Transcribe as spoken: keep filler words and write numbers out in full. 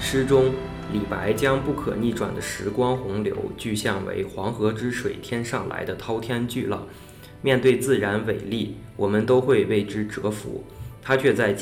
诗中，李白将不可逆转的时光洪流具象为黄河之水天上来的滔天巨浪。面对自然伟力，我们都会为之折服，他却在